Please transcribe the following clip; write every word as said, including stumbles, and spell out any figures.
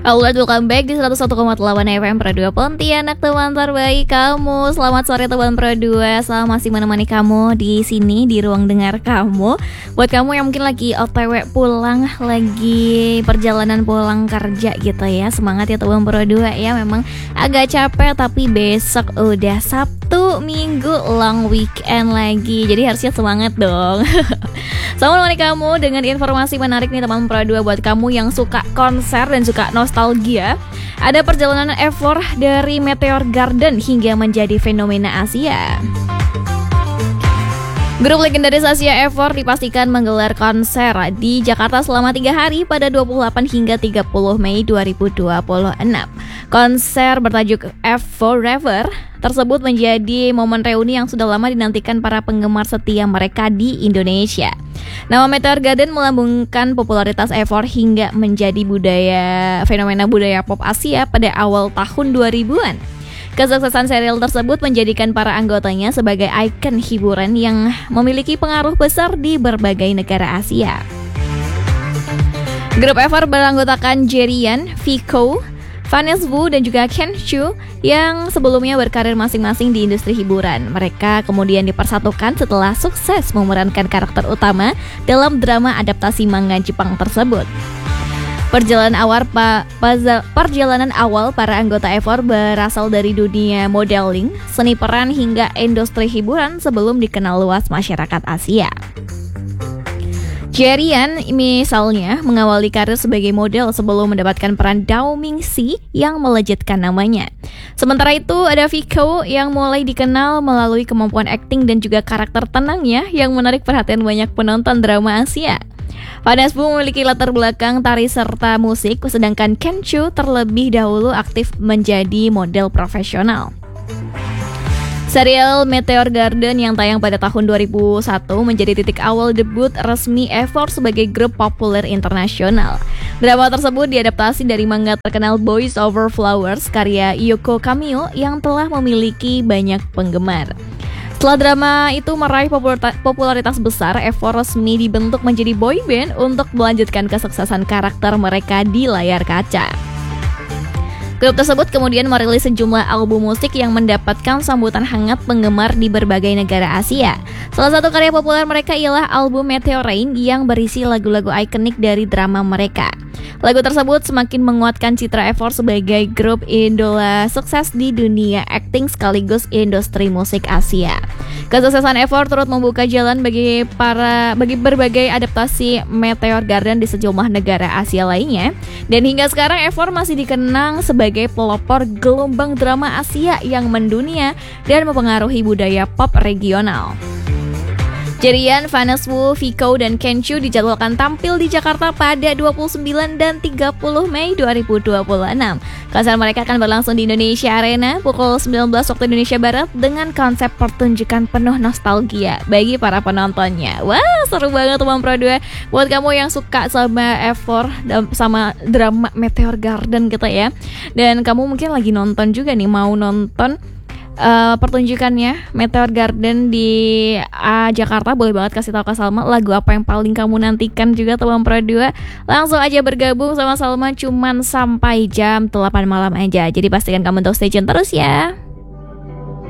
Alright, welcome back di seratus satu koma delapan F M Pro dua Pontianak, teman terbaik kamu. Selamat sore teman Pro dua. Selamat masih menemani kamu di sini di ruang dengar kamu. Buat kamu yang mungkin lagi O T W pulang, lagi perjalanan pulang kerja gitu ya. Semangat ya teman Pro dua ya. Memang agak capek tapi besok udah Sabtu, Minggu, long weekend lagi. Jadi harusnya semangat dong. Selamat menemani kamu dengan informasi menarik nih teman Pro dua buat kamu yang suka konser dan suka nostalgia. Ada perjalanan effort dari Meteor Garden hingga menjadi fenomena Asia. Grup legendaris Asia Effort dipastikan menggelar konser di Jakarta selama tiga hari pada dua puluh delapan hingga tiga puluh Mei dua ribu dua puluh enam. Konser bertajuk F Forever tersebut menjadi momen reuni yang sudah lama dinantikan para penggemar setia mereka di Indonesia. Nama Meteor Garden melambungkan popularitas Effort hingga menjadi budaya fenomena budaya pop Asia pada awal tahun dua ribuan. Kesuksesan serial tersebut menjadikan para anggotanya sebagai ikon hiburan yang memiliki pengaruh besar di berbagai negara Asia. Grup Effort beranggotakan Jerian, Vico, Vanessa Wu dan juga Ken Chu yang sebelumnya berkarir masing-masing di industri hiburan. Mereka kemudian dipersatukan setelah sukses memerankan karakter utama dalam drama adaptasi manga Jepang tersebut. Perjalanan awal pa, paza, perjalanan awal para anggota Effort berasal dari dunia modeling, seni peran hingga industri hiburan sebelum dikenal luas masyarakat Asia. Jerian misalnya mengawali karir sebagai model sebelum mendapatkan peran Dao Mingxi yang melejitkan namanya. Sementara itu ada Vico yang mulai dikenal melalui kemampuan akting dan juga karakter tenangnya yang menarik perhatian banyak penonton drama Asia. Vanessa Wu memiliki latar belakang tari serta musik, sedangkan Ken Chu terlebih dahulu aktif menjadi model profesional. Serial Meteor Garden yang tayang pada tahun dua ribu satu menjadi titik awal debut resmi Effort sebagai grup populer internasional. Drama tersebut diadaptasi dari manga terkenal Boys Over Flowers karya Yoko Kamio yang telah memiliki banyak penggemar. Setelah drama itu meraih popularitas besar, Effort resmi dibentuk menjadi boyband untuk melanjutkan kesuksesan karakter mereka di layar kaca. Grup tersebut kemudian merilis sejumlah album musik yang mendapatkan sambutan hangat penggemar di berbagai negara Asia. Salah satu karya populer mereka ialah album Meteor Rain yang berisi lagu-lagu ikonik dari drama mereka. Lagu tersebut semakin menguatkan citra Effort sebagai grup idola sukses di dunia akting sekaligus industri musik Asia. Kesuksesan Effort turut membuka jalan bagi para bagi berbagai adaptasi Meteor Garden di sejumlah negara Asia lainnya. Dan hingga sekarang Effort masih dikenang sebagai pelopor gelombang drama Asia yang mendunia dan mempengaruhi budaya pop regional. Jerian, Vanessa Wu, Vico, dan Ken Chu dijadwalkan tampil di Jakarta pada dua puluh sembilan dan tiga puluh Mei dua ribu dua puluh enam. Konser mereka akan berlangsung di Indonesia Arena pukul sembilan belas waktu Indonesia Barat dengan konsep pertunjukan penuh nostalgia bagi para penontonnya. Wah, seru banget teman Pro dua. Buat kamu yang suka sama Effort sama drama Meteor Garden gitu ya. Dan kamu mungkin lagi nonton juga nih, mau nonton Uh, pertunjukannya Meteor Garden di uh, Jakarta, boleh banget kasih tahu ke Salma lagu apa yang paling kamu nantikan juga teman Pro dua. Langsung aja bergabung sama Salma cuman sampai jam delapan malam aja. Jadi pastikan kamu untuk stay tune terus ya.